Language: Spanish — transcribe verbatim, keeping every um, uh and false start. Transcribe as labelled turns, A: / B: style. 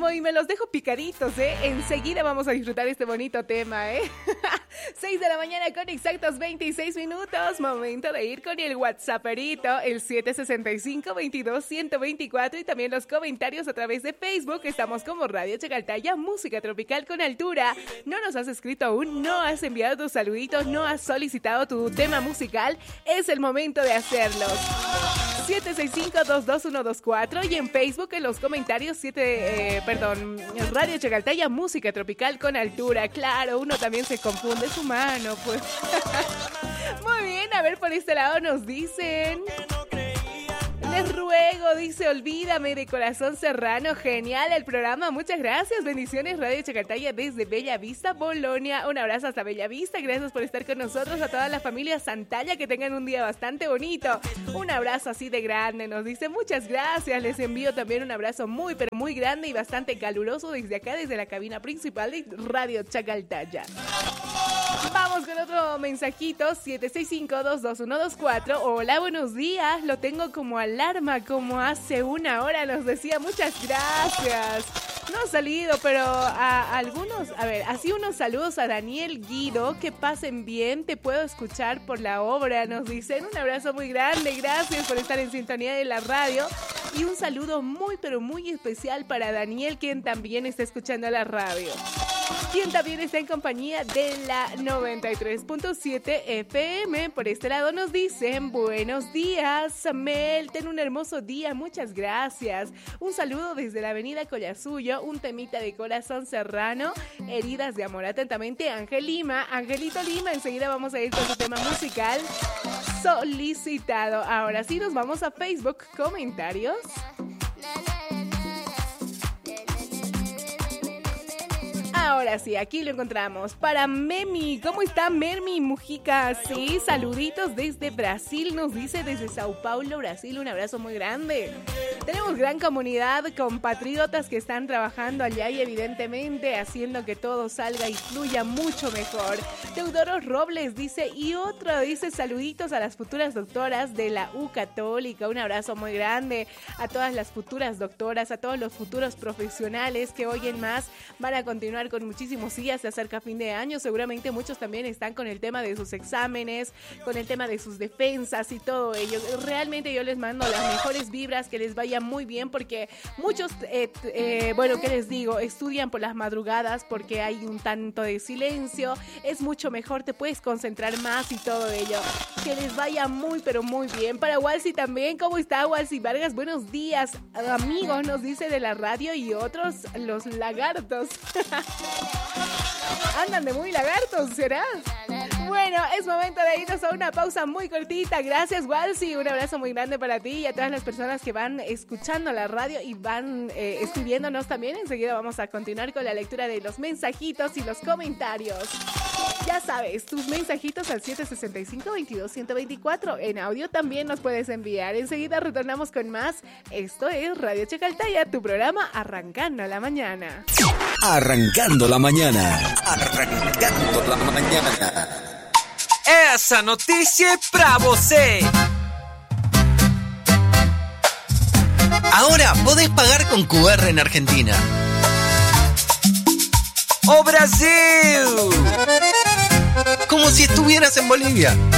A: amo y me los dejo picaditos, ¿eh? Enseguida vamos a disfrutar este bonito tema, ¿eh? seis de la mañana con exactos veintiséis minutos. Momento de ir con el WhatsApperito, el siete seis cinco, veintidós, ciento veinticuatro y también los comentarios a través de Facebook. Estamos como Radio Chacaltaya, música tropical con altura. No nos has escrito aún, no has enviado tus saluditos, no has solicitado tu tema musical. Es el momento de hacerlo. siete seis cinco, dos dos uno dos cuatro y en Facebook en los comentarios siete, eh, perdón, Radio Chacaltaya, música tropical con altura. Claro, uno también se confunde, es humano, pues. Muy bien, a ver, por este lado nos dicen... Les ruego, dice, olvídame de Corazón Serrano. Genial el programa, muchas gracias. Bendiciones, Radio Chacaltaya desde Bella Vista, Bolonia. Un abrazo hasta Bella Vista, gracias por estar con nosotros. A toda la familia Santalla, que tengan un día bastante bonito. Un abrazo así de grande, nos dice, muchas gracias. Les envío también un abrazo muy, pero muy grande y bastante caluroso desde acá, desde la cabina principal de Radio Chacaltaya. Vamos con otro mensajito, siete seis cinco, dos dos uno dos cuatro. Hola, buenos días, lo tengo como alarma, como hace una hora, nos decía, muchas gracias. No ha salido, pero a algunos, a ver, así unos saludos a Daniel Guido, que pasen bien, te puedo escuchar por la obra, nos dicen. Un abrazo muy grande, gracias por estar en sintonía de la radio. Y un saludo muy, pero muy especial para Daniel, quien también está escuchando la radio. Quien también está en compañía de la noventa y tres punto siete F M. Por este lado nos dicen, buenos días, Mel, ten un hermoso día, muchas gracias. Un saludo desde la avenida Collasuyo, un temita de Corazón Serrano, heridas de amor. Atentamente, Ángel Lima. Angelito Lima, enseguida vamos a ir con su tema musical solicitado. Ahora sí nos vamos a Facebook, comentarios. Ahora sí, aquí lo encontramos. Para Memi, ¿cómo está Memi Mujica? Sí, saluditos desde Brasil, nos dice desde Sao Paulo, Brasil. Un abrazo muy grande. Tenemos gran comunidad, compatriotas que están trabajando allá y evidentemente haciendo que todo salga y fluya mucho mejor. Teodoro Robles dice, y otro dice, saluditos a las futuras doctoras de la U Católica. Un abrazo muy grande a todas las futuras doctoras, a todos los futuros profesionales que hoy en más van a continuar con muchísimos días. Se acerca fin de año, seguramente muchos también están con el tema de sus exámenes, con el tema de sus defensas y todo ello. Realmente yo les mando las mejores vibras, que les vaya muy bien, porque muchos, eh, eh, bueno, ¿qué les digo? Estudian por las madrugadas porque hay un tanto de silencio, es mucho mejor, te puedes concentrar más y todo ello. Que les vaya muy, pero muy bien. Para Walsi también, ¿cómo está Walsi Vargas? Buenos días, amigos, nos dice de la radio y otros, los lagartos. Andan de muy lagartos, ¿será? Bueno, es momento de irnos a una pausa muy cortita. Gracias, Walsi. Un abrazo muy grande para ti y a todas las personas que van escuchando la radio y van eh, escribiéndonos también. Enseguida vamos a continuar con la lectura de los mensajitos y los comentarios. Ya sabes, tus mensajitos al siete seis cinco, veintidós, ciento veinticuatro. En audio también nos puedes enviar. Enseguida retornamos con más. Esto es Radio Chacaltaya, tu programa Arrancando la Mañana.
B: Arrancando la mañana. Arrancando la mañana.
C: Essa notícia é pra você.
B: Ahora podés pagar con Q R en Argentina.
C: ¡Oh, Brasil!
B: Como si estuvieras en Bolivia.